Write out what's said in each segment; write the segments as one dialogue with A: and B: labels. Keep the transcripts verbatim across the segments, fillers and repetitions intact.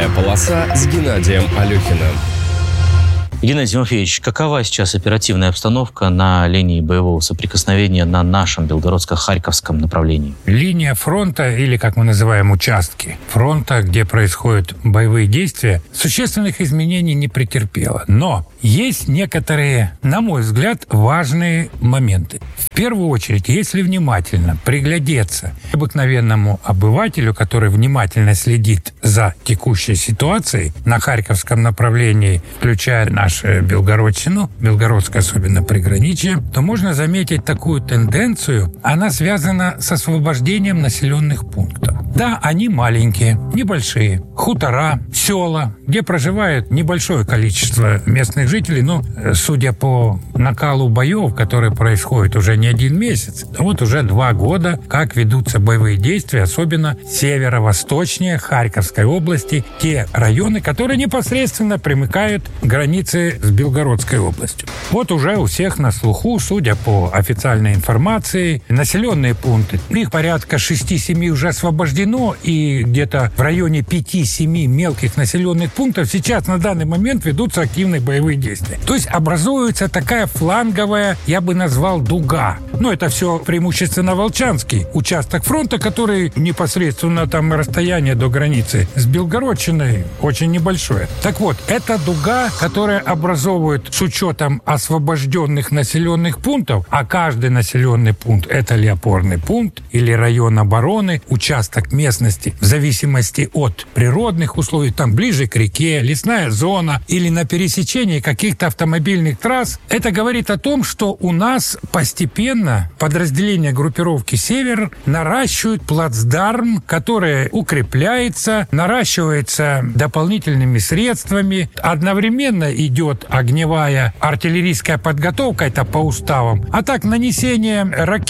A: Широкая полоса с Геннадием Алехиным.
B: Геннадий Тимофеевич, какова сейчас оперативная обстановка на линии боевого соприкосновения на нашем Белгородско-Харьковском направлении?
C: Линия фронта, или, как мы называем, участки фронта, где происходят боевые действия, существенных изменений не претерпела. Но есть некоторые, на мой взгляд, важные моменты. В первую очередь, если внимательно приглядеться к обыкновенному обывателю, который внимательно следит за текущей ситуацией на Харьковском направлении, включая нашу Белгородщину, Белгородское особенно приграничье, то можно заметить такую тенденцию. Она связана с освобождением населенных пунктов. Да, они маленькие, небольшие, хутора, села, где проживает небольшое количество местных жителей, но, судя по накалу боев, которые происходят уже не один месяц, вот уже два года, как ведутся боевые действия, особенно северо-восточнее Харьковской области, те районы, которые непосредственно примыкают к границе с Белгородской областью. Вот уже у всех на слуху, судя по официальной информации, населенные пункты. Их порядка шести-семи уже освобождено, и где-то в районе пяти-семи мелких населенных пунктов сейчас на данный момент ведутся активные боевые действия. То есть образуется такая фланговая, я бы назвал, дуга. Но это все преимущественно Волчанский участок фронта, который непосредственно там расстояние до границы с Белгородщиной очень небольшое. Так вот, эта дуга, которая образовывает с учетом освобожденных населенных пунктов, а каждый населенный пункт – это ли опорный пункт или район обороны, участок местности, в зависимости от природных условий, там ближе к реке, лесная зона или на пересечении каких-то автомобильных трасс, это говорит о том, что у нас постепенно подразделения группировки «Север» наращивают плацдарм, который укрепляется, наращивается дополнительными средствами, одновременно идет огневая артиллерийская подготовка, это по уставам, а так нанесение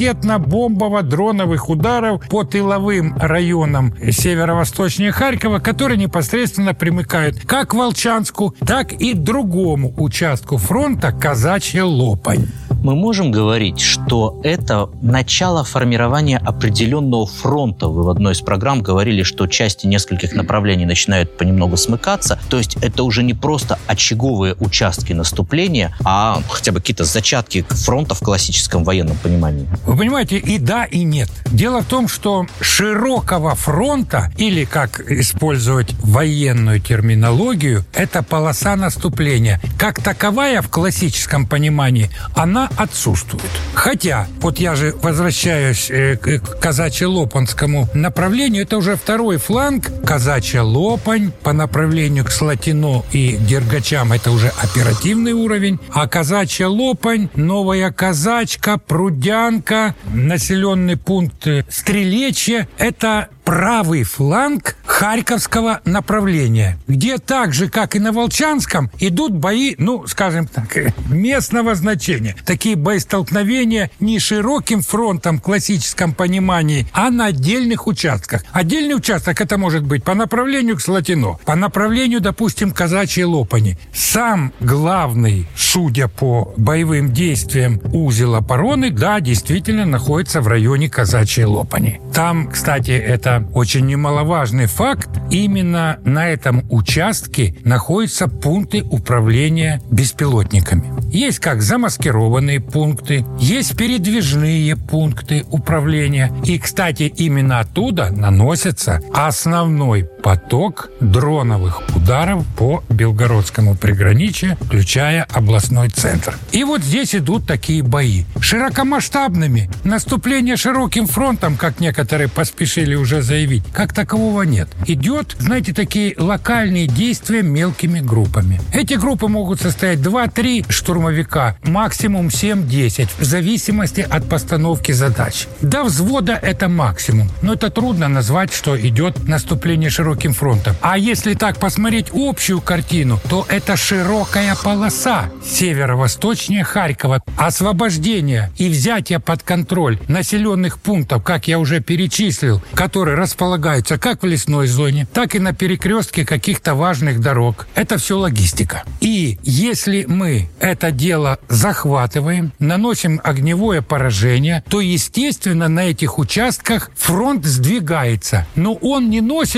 C: ракетно-бомбово-дроновых ударов по тыловым районам северо-восточнее Харькова, которые непосредственно примыкают как к Волчанску, так и другому участку фронта Казачья Лопань.
B: Мы можем говорить, что это начало формирования определенного фронта. Вы в одной из программ говорили, что части нескольких направлений начинают понемногу смыкаться. То есть это уже не просто очаговые участки наступления, а хотя бы какие-то зачатки фронта в классическом военном понимании.
C: Вы понимаете, и да, и нет. Дело в том, что широкого фронта, или, как использовать военную терминологию, это полоса наступления. Как таковая в классическом понимании, она отсутствует. Хотя, вот я же возвращаюсь э, к Казачье-Лопанскому направлению, это уже второй фланг. Казачья Лопань по направлению к Слатино и Дергачам, это уже оперативный уровень. А Казачья Лопань, Новая Казачка, Прудянка, населенный пункт Стрелечье, это правый фланг Харьковского направления, где так же, как и на Волчанском, идут бои, ну, скажем так, местного значения. Такие боестолкновения не широким фронтом в классическом понимании, а на отдельных участках. Отдельный участок это может быть по направлению к Слатино, по направлению, допустим, Казачьей Лопани. Сам главный, судя по боевым действиям, узел обороны, да, действительно находится в районе Казачьей Лопани. Там, кстати, это очень немаловажный факт. Именно на этом участке находятся пункты управления беспилотниками. Есть как замаскированные пункты, есть передвижные пункты управления. И, кстати, именно оттуда наносится основной поток дроновых ударов по Белгородскому приграничью, включая областной центр. И вот здесь идут такие бои. Широкомасштабными наступление широким фронтом, как некоторые поспешили уже заявить, как такового нет. Идет, знаете, такие локальные действия мелкими группами. Эти группы могут состоять два-три штурмовика, максимум семь-десять, в зависимости от постановки задач. До взвода это максимум, но это трудно назвать, что идет наступление широким фронтом. А если так посмотреть общую картину, то это широкая полоса северо-восточнее Харькова. Освобождение и взятие под контроль населенных пунктов, как я уже перечислил, которые располагаются как в лесной зоне, так и на перекрестке каких-то важных дорог. Это все логистика. И если мы это дело захватываем, наносим огневое поражение, то, естественно, на этих участках фронт сдвигается. Но он не носит такой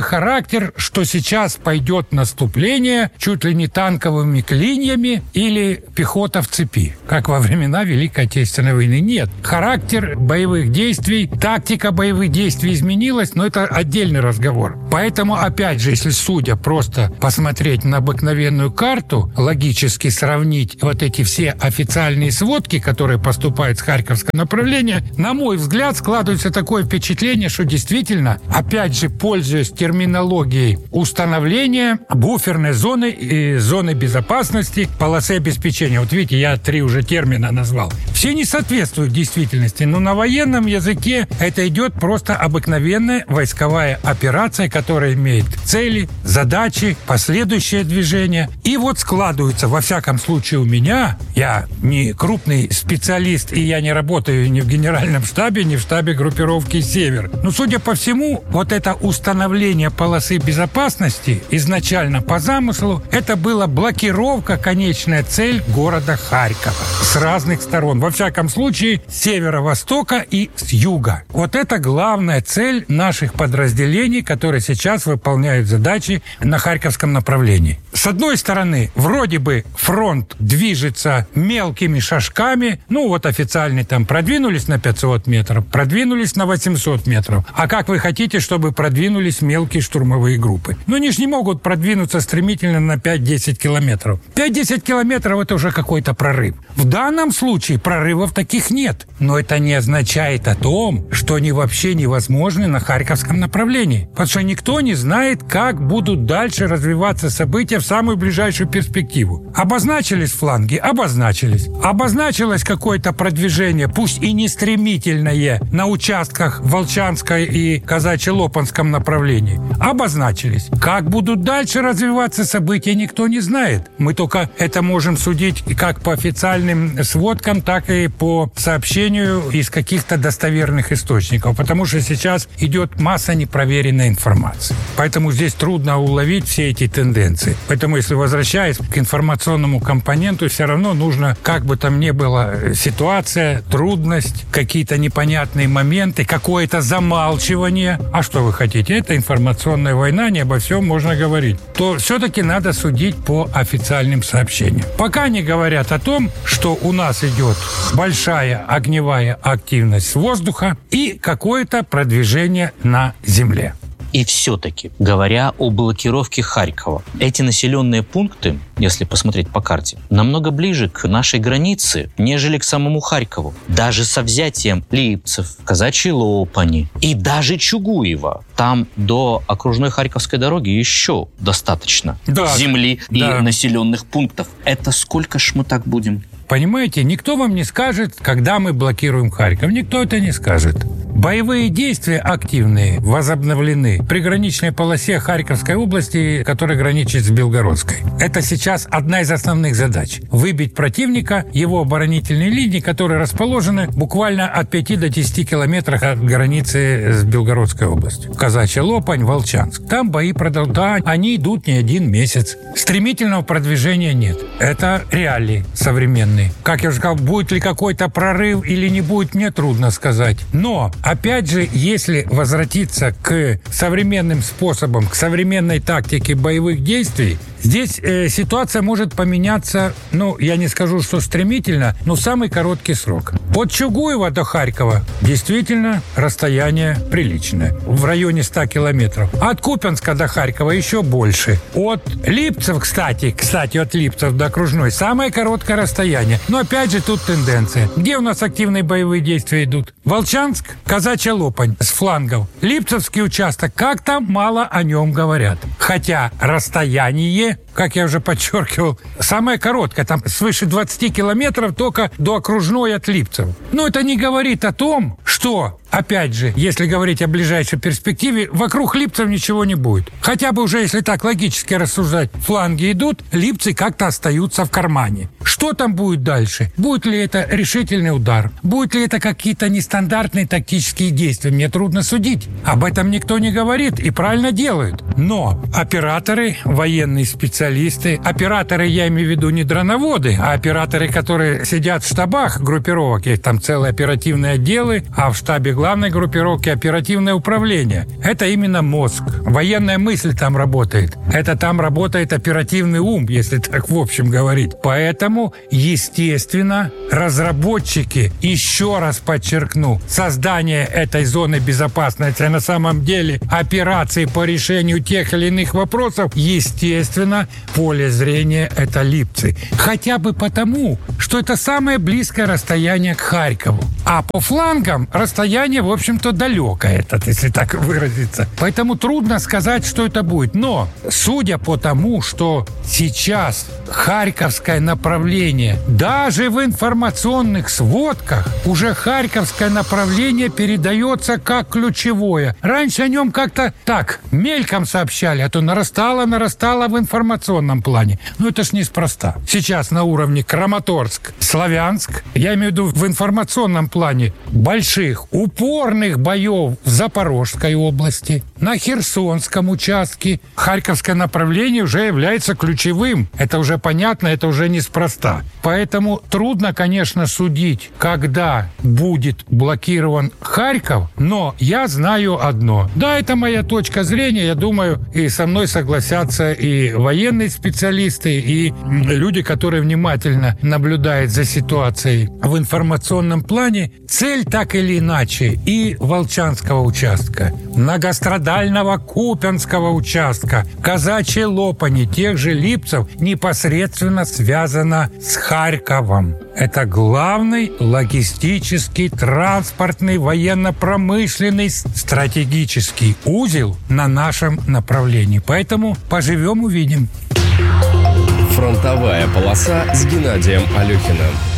C: характер, что сейчас пойдет наступление чуть ли не танковыми клиньями или пехота в цепи, как во времена Великой Отечественной войны. Нет. Характер боевых действий, тактика боевых действий изменилась, но это отдельный разговор. Поэтому, опять же, если судя просто посмотреть на обыкновенную карту, логически сравнить вот эти все официальные сводки, которые поступают с Харьковского направления, на мой взгляд, складывается такое впечатление, что действительно, опять же, пользуясь терминологией установления буферной зоны и зоны безопасности, полосы обеспечения. Вот видите, я три уже термина назвал. Все не соответствуют действительности, но на военном языке это идет просто обыкновенная войсковая операция, которая имеет цели, задачи, последующее движение. И вот складывается, во всяком случае у меня, я не крупный специалист, и я не работаю ни в генеральном штабе, ни в штабе группировки «Север». Но, судя по всему, вот это установление полосы безопасности изначально по замыслу, это была блокировка, конечная цель города Харькова с разных сторон. Во всяком случае, с северо-востока и с юга. Вот это главная цель наших подразделений, которые сейчас выполняют задачи на Харьковском направлении. С одной стороны, вроде бы фронт движется мелкими шажками, ну вот официально там продвинулись на пятьсот метров, продвинулись на восемьсот метров. А как вы хотите, чтобы продвинулись мелкие штурмовые группы? Ну, они же не могут продвинуться стремительно на пять-десять километров. пять-десять километров – это уже какой-то прорыв. В данном случае прорывов таких нет. Но это не означает о том, что они вообще невозможны на Харьковском направлении. Потому что никто не знает, как будут дальше развиваться события в самую ближайшую перспективу. Обозначились фланги? Обозначились. Обозначилось какое-то продвижение, пусть и не стремительное, на участках в Волчанской и Казачье-Лопанском направлении. Обозначились. Как будут дальше развиваться события, никто не знает. Мы только это можем судить как по официальным сводкам, так и по сообщению из каких-то достоверных источников, потому что сейчас идет масса непроверенной информации. Поэтому здесь трудно уловить все эти тенденции. Поэтому, если возвращаясь к информационному компоненту, все равно нужно, как бы там ни была ситуация, трудность, какие-то непонятные моменты, какое-то замалчивание. А что вы хотите? Это информационная война, не обо всем можно говорить. То все-таки надо судить по официальным сообщениям. Пока не говорят о том, что у нас идет большая огневая активность с воздуха и какое-то продвижение на земле.
B: И все-таки, говоря о блокировке Харькова, эти населенные пункты, если посмотреть по карте, намного ближе к нашей границе, нежели к самому Харькову. Даже со взятием Липцев, Казачьей Лопани и даже Чугуева. Там до окружной Харьковской дороги еще достаточно да, земли да. и населенных пунктов. Это сколько ж мы так будем?
C: Понимаете, никто вам не скажет, когда мы блокируем Харьков. Никто это не скажет. Боевые действия активные, возобновлены в приграничной полосе Харьковской области, которая граничит с Белгородской. Это сейчас одна из основных задач. Выбить противника, его оборонительные линии, которые расположены буквально от пяти до десяти километров от границы с Белгородской областью. Казачья Лопань, Волчанск. Там бои продолжаются. Да, они идут не один месяц. Стремительного продвижения нет. Это реалии современные. Как я уже сказал, будет ли какой-то прорыв или не будет, мне трудно сказать. Но, опять же, если возвратиться к современным способам, к современной тактике боевых действий, здесь э, ситуация может поменяться, ну, я не скажу, что стремительно, но в самый короткий срок. От Чугуева до Харькова действительно расстояние приличное, в районе ста километров. От Купянска до Харькова еще больше. От Липцев, кстати, кстати, от Липцев до Окружной самое короткое расстояние. Но опять же тут тенденция. Где у нас активные боевые действия идут? Волчанск, Казачья Лопань с флангов. Липцевский участок, как там мало о нем говорят. Хотя расстояние, как я уже подчеркивал, самое короткое, там свыше двадцати километров только до Окружной от Липцев. Но это не говорит о том, что, опять же, если говорить о ближайшей перспективе, вокруг Липцев ничего не будет. Хотя бы уже, если так логически рассуждать, фланги идут, Липцы как-то остаются в кармане. Что там будет дальше? Будет ли это решительный удар? Будет ли это какие-то нестандартные тактические действия? Мне трудно судить. Об этом никто не говорит и правильно делают. Но операторы, военные специалисты, операторы, я имею в виду не дроноводы, а операторы, которые сидят в штабах группировок, есть там целые оперативные отделы, а в штабе главной группировки оперативное управление. Это именно мозг. Военная мысль там работает. Это там работает оперативный ум, если так в общем говорить. Поэтому, естественно, разработчики, еще раз подчеркну, создание этой зоны безопасности, на самом деле операции по решению тех или иных вопросов, естественно, поле зрения — это Липцы. Хотя бы потому, что это самое близкое расстояние к Харькову. А по флангам расстояние, в общем-то, далекое, этот, если так выразиться. Поэтому трудно сказать, что это будет. Но, судя по тому, что сейчас харьковское направление, даже в информационных сводках, уже харьковское направление передается как ключевое. Раньше о нем как-то так, мельком сообщали, а то нарастало, нарастало в информационном плане. Но это ж неспроста. Сейчас на уровне Краматорск, Славянск, я имею в виду в информационном плане, больших, упорных боев в Запорожской области, на Херсонском участке. Харьковское направление уже является ключевым. Это уже понятно, это уже неспроста. Поэтому трудно, конечно, судить, когда будет блокирован Харьков, но я знаю одно. Да, это моя точка зрения, я думаю, и со мной согласятся и военные специалисты, и люди, которые внимательно наблюдают за ситуацией в информационном плане. Цель так или иначе и Волчанского участка, многострадального Купянского участка, Казачьей Лопани, тех же Липцев непосредственно связана с Харьковом. Это главный логистический, транспортный, военно-промышленный, стратегический узел на нашем направлении. Поэтому поживем — увидим.
A: Фронтовая полоса с Геннадием Алехиным.